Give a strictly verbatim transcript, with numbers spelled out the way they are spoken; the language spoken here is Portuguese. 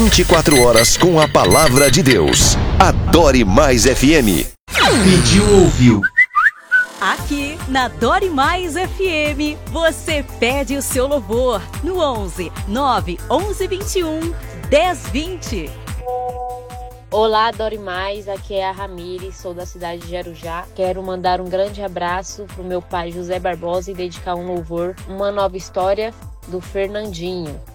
vinte e quatro horas com a palavra de Deus. Adore Mais F M. Pediu, ouviu. Aqui na Adore Mais F M, você pede o seu louvor no onze nove onze vinte e um dez vinte. Olá, Adore Mais, aqui é a Ramires, sou da cidade de Jarujá. Quero mandar um grande abraço pro meu pai José Barbosa e dedicar um louvor, Uma Nova História, do Fernandinho.